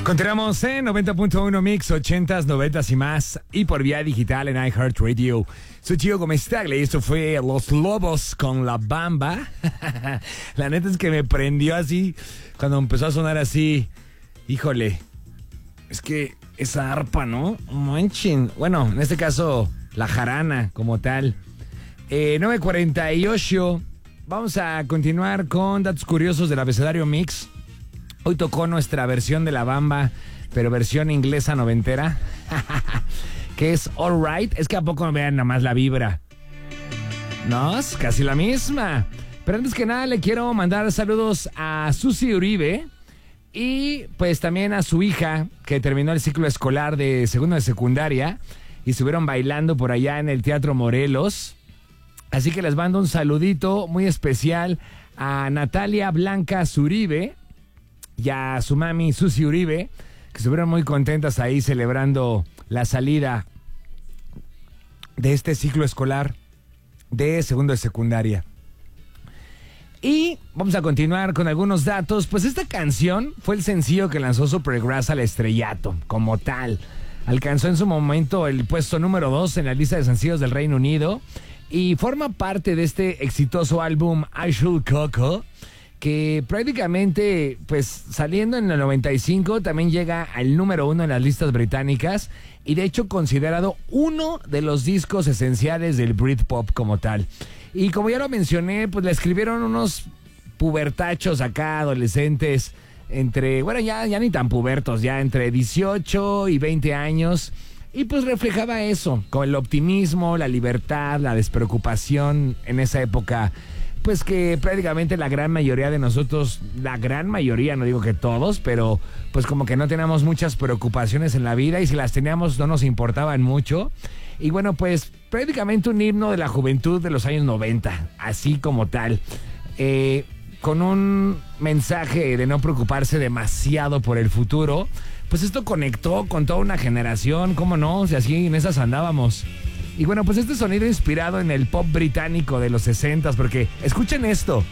Continuamos en 90.1 Mix, 80s, 90s y más, y por vía digital en iHeartRadio. Soy Gio Gomestagle y esto fue Los Lobos con La Bamba. La neta es que me prendió así, cuando empezó a sonar así. Híjole, es que esa arpa, ¿no? Manchen. Bueno, en este caso, la jarana como tal. 9:48, vamos a continuar con datos curiosos del abecedario Mix. Hoy tocó nuestra versión de La Bamba, pero versión inglesa noventera, que es All Right. Es que a poco vean nada más la vibra. No, es casi la misma. Pero antes que nada le quiero mandar saludos a Susi Uribe y pues también a su hija, que terminó el ciclo escolar de segundo de secundaria y estuvieron bailando por allá en el Teatro Morelos. Así que les mando un saludito muy especial a Natalia Blanca Zuribe y a su mami Susi Uribe, que estuvieron muy contentas ahí celebrando la salida de este ciclo escolar de segundo de secundaria. Y vamos a continuar con algunos datos. Pues esta canción fue el sencillo que lanzó Supergrass al estrellato, como tal. Alcanzó en su momento el puesto número 2 en la lista de sencillos del Reino Unido y forma parte de este exitoso álbum I Should Coco, que prácticamente, pues saliendo en el 95, también llega al número 1 en las listas británicas y de hecho considerado uno de los discos esenciales del Britpop como tal. Y como ya lo mencioné, pues le escribieron unos pubertachos acá, adolescentes, entre, bueno, ya ni tan pubertos, ya entre 18 y 20 años. Y pues reflejaba eso, con el optimismo, la libertad, la despreocupación en esa época. Pues que prácticamente la gran mayoría de nosotros, la gran mayoría, no digo que todos, pero pues como que no teníamos muchas preocupaciones en la vida y si las teníamos no nos importaban mucho. Y bueno, pues prácticamente un himno de la juventud de los años 90, así como tal. Con un mensaje de no preocuparse demasiado por el futuro. Pues esto conectó con toda una generación, ¿cómo no? O sea, así en esas andábamos. Y bueno, pues este sonido inspirado en el pop británico de los 60s, porque escuchen esto.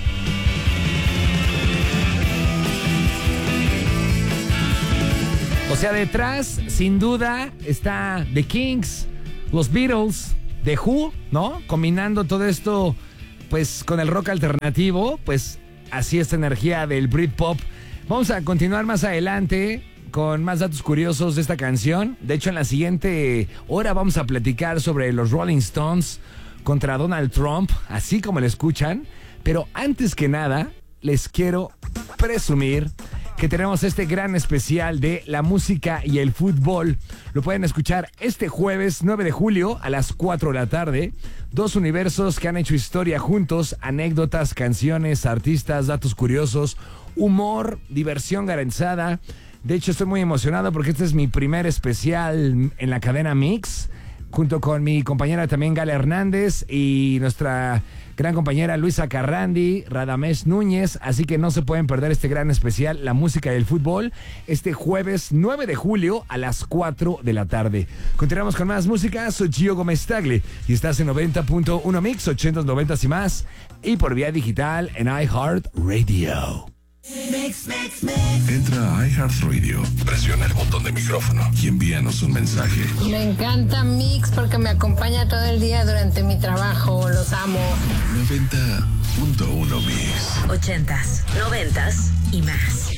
O sea, detrás, sin duda, está The Kings, los Beatles, The Who, ¿no? Combinando todo esto, pues, con el rock alternativo, pues, así esta energía del Britpop. Vamos a continuar más adelante con más datos curiosos de esta canción. De hecho, en la siguiente hora vamos a platicar sobre los Rolling Stones contra Donald Trump, así como lo escuchan. Pero antes que nada, les quiero presumir que tenemos este gran especial de la música y el fútbol. Lo pueden escuchar este jueves 9 de julio a las 4 de la tarde. Dos universos que han hecho historia juntos, anécdotas, canciones, artistas, datos curiosos, humor, diversión garantizada. De hecho, estoy muy emocionado porque este es mi primer especial en la cadena Mix, junto con mi compañera también Gala Hernández y nuestra gran compañera Luisa Carrandi, Radamés Núñez. Así que no se pueden perder este gran especial, la música y el fútbol, este jueves 9 de julio a las 4 de la tarde. Continuamos con más música. Soy Gio Gomestagle y estás en 90.1 Mix, 80s, 90s y más, y por vía digital en iHeartRadio. Entra a iHeartRadio, presiona el botón de micrófono y envíanos un mensaje. Me encanta Mix porque me acompaña todo el día durante mi trabajo. Los amo. 90.1 Mix. 80s, 90s y más.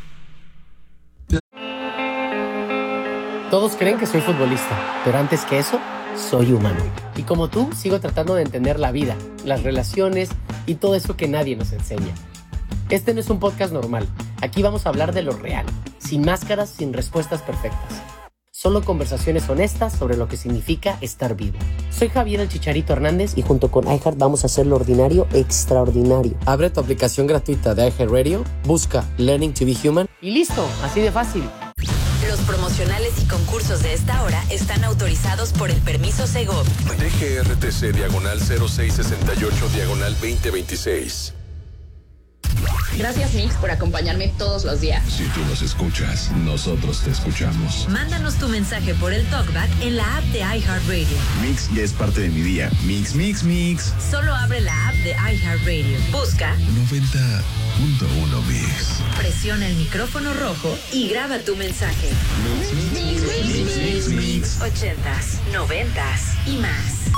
Todos creen que soy futbolista, pero antes que eso, soy humano. Y como tú, sigo tratando de entender la vida, las relaciones y todo eso que nadie nos enseña. Este no es un podcast normal. Aquí vamos a hablar de lo real, sin máscaras, sin respuestas perfectas. Solo conversaciones honestas sobre lo que significa estar vivo. Soy Javier el Chicharito Hernández y junto con iHeart vamos a hacer lo ordinario extraordinario. Abre tu aplicación gratuita de iHeartRadio, busca Learning to be Human y listo, así de fácil. Los promocionales y concursos de esta hora están autorizados por el permiso Segov. DGRTC /0668/2026. Gracias, Mix, por acompañarme todos los días. Si tú nos escuchas, nosotros te escuchamos. Mándanos tu mensaje por el TalkBack en la app de iHeartRadio. Mix ya es parte de mi día. Mix, mix, mix. Solo abre la app de iHeartRadio. Busca 90.1 Mix. Presiona el micrófono rojo y graba tu mensaje. Mix, mix, mix, mix, mix, mix. 80s, 90s y más.